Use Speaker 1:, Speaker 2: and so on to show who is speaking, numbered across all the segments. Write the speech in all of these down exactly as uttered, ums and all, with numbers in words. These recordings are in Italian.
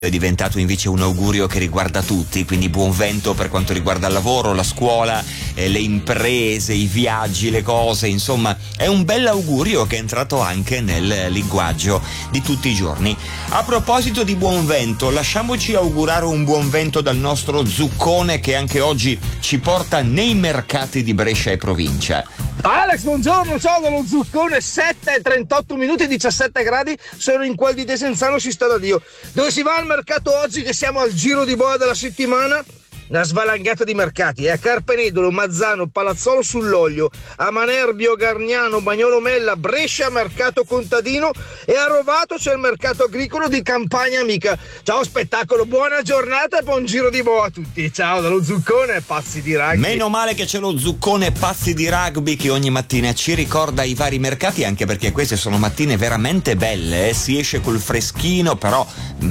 Speaker 1: è diventato invece un augurio che riguarda tutti, quindi buon vento per quanto riguarda il lavoro, la scuola, eh, le imprese, i viaggi, le cose, insomma è un bel augurio che è entrato anche nel linguaggio di tutti i giorni. A proposito di buon vento, lasciamoci augurare un buon vento dal nostro Zuccone che anche oggi ci porta nei mercati di Brescia e provincia.
Speaker 2: Alex, buongiorno, ciao dallo Zuccone, sette e trentotto minuti, diciassette gradi, sono in quel di Desenzano, si sta da Dio. Dove si va al mercato oggi che siamo al giro di boa della settimana? Una svalangata di mercati, eh? A Carpenedolo, Mazzano, Palazzolo sull'Oglio, a Manerbio, Gargnano, Bagnolo Mella, Brescia, Mercato Contadino e a Rovato c'è il mercato agricolo di Campagna Amica. Ciao spettacolo, buona giornata e buon giro di boa a tutti. Ciao dallo Zuccone, pazzi di rugby.
Speaker 1: Meno male che c'è lo Zuccone pazzi di rugby che ogni mattina ci ricorda i vari mercati, anche perché queste sono mattine veramente belle, eh? Si esce col freschino, però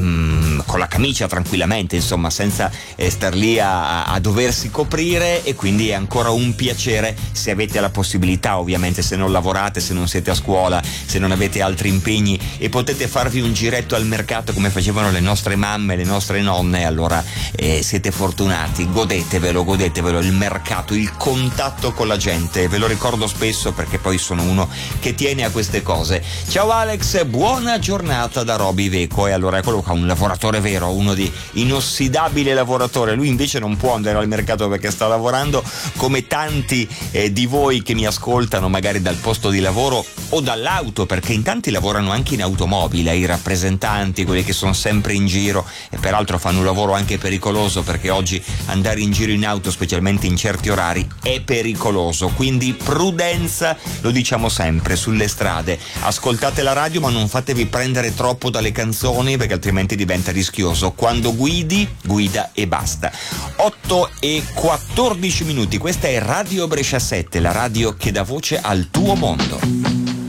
Speaker 1: mm, con la camicia tranquillamente, insomma, senza eh, star lì a A, a doversi coprire, e quindi è ancora un piacere se avete la possibilità, ovviamente se non lavorate, se non siete a scuola, se non avete altri impegni e potete farvi un giretto al mercato come facevano le nostre mamme, le nostre nonne, allora eh, siete fortunati, godetevelo, godetevelo il mercato, il contatto con la gente, ve lo ricordo spesso perché poi sono uno che tiene a queste cose. Ciao Alex, buona giornata da Roby Veco. E allora eccolo qua, un lavoratore vero, uno di inossidabile lavoratore, lui invece non può andare al mercato perché sta lavorando, come tanti eh, di voi che mi ascoltano magari dal posto di lavoro o dall'auto, perché in tanti lavorano anche in automobile, i rappresentanti, quelli che sono sempre in giro e peraltro fanno un lavoro anche pericoloso, perché oggi andare in giro in auto, specialmente in certi orari, è pericoloso, quindi prudenza, lo diciamo sempre, sulle strade. Ascoltate la radio ma non fatevi prendere troppo dalle canzoni perché altrimenti diventa rischioso. Quando guidi, guida e basta. otto e quattordici minuti, questa è Radio Brescia sette, la radio che dà voce al tuo mondo.